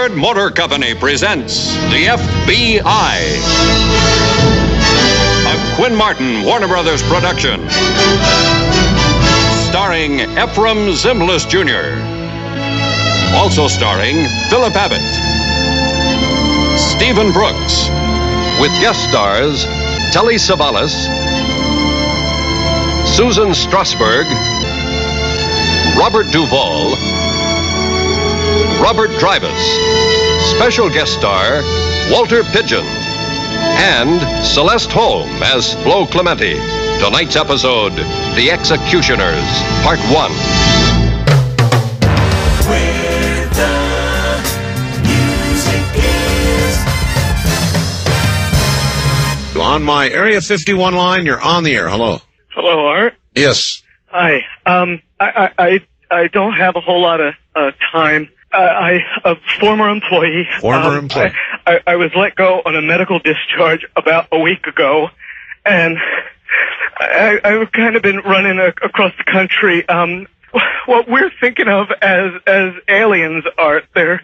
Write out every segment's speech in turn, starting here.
Ford Motor Company presents the FBI. A Quinn Martin Warner Brothers production. Starring Ephraim Zimbalist Jr. Also starring Philip Abbott, Stephen Brooks, with guest stars Telly Savalas, Susan Strasberg, Robert Duvall, Robert Drivas, special guest star Walter Pidgeon, and Celeste Holm as Flo Clementi. Tonight's episode, The Executioners, Part 1. Where the music is. On my Area 51 line, you're on the air. Hello. Hello, Art. Yes. Hi. I don't have a whole lot of time. A former employee. I was let go on a medical discharge about a week ago, and I've kind of been running across the country. What we're thinking of as aliens, Art, they're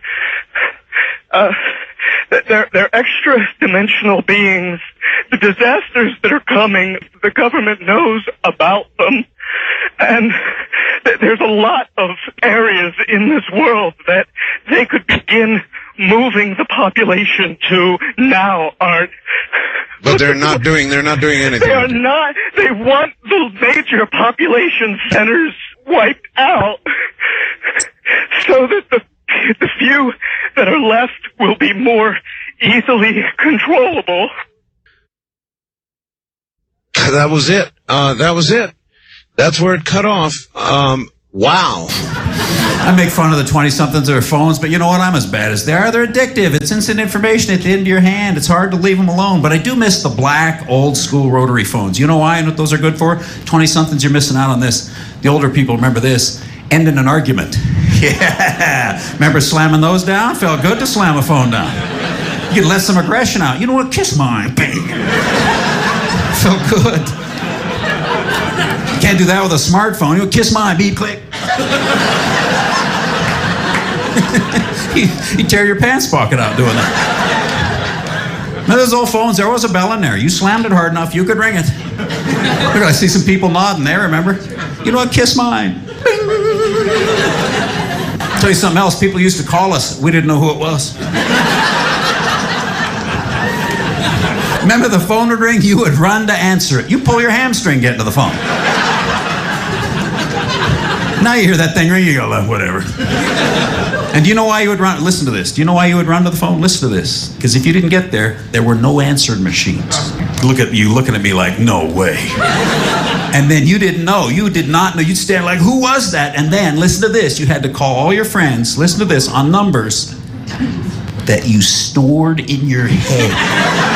extra-dimensional beings. The disasters that are coming, the government knows about them. And there's a lot of areas in this world that they could begin moving the population to now, Art. But they're not doing anything. They are not. They want the major population centers wiped out so that the few that are left will be more easily controllable. That was it. That's where it cut off. Wow. I make fun of the 20-somethings of their phones, but you know what? I'm as bad as they are. They're addictive. It's instant information at the end of your hand. It's hard to leave them alone. But I do miss the black, old-school rotary phones. You know why and what those are good for? 20-somethings, you're missing out on this. The older people remember this. Ending an argument. Yeah. Remember slamming those down? Felt good to slam a phone down. You could let some aggression out. You know what? Kiss mine. Bang. Felt good. You can't do that with a smartphone. You kiss mine, beep, click. You tear your pants pocket out doing that. Remember those old phones? There was a bell in there. You slammed it hard enough, you could ring it. Look, I see some people nodding there, remember? You know what? Kiss mine. I'll tell you something else. People used to call us. We didn't know who it was. Remember the phone would ring? You would run to answer it. You pull your hamstring getting to the phone. Now you hear that thing ring, you go, whatever. And do you know why you would run? Listen to this. Do you know why you would run to the phone? Listen to this. Because if you didn't get there, there were no answering machines. Look at you looking at me like, no way. And then you didn't know. You did not know. You'd stand like, who was that? And then, listen to this. You had to call all your friends, listen to this, on numbers that you stored in your head.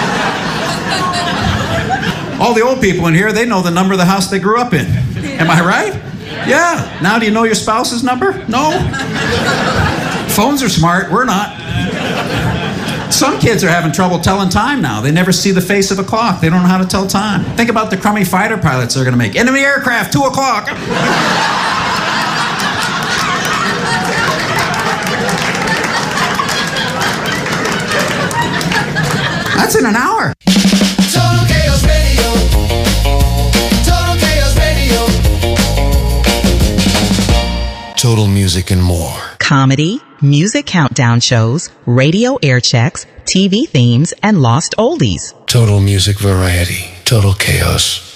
All the old people in here, they know the number of the house they grew up in. Am I right? Yeah. Now do you know your spouse's number? No. Phones are smart. We're not. Some kids are having trouble telling time now. They never see the face of a clock. They don't know how to tell time. Think about the crummy fighter pilots they're going to make. Enemy aircraft, 2 o'clock. That's in an hour. Total Chaos Radio. Total Chaos Radio. Total Music and more. Comedy, music countdown shows, radio air checks, TV themes, and lost oldies. Total Music Variety. Total Chaos.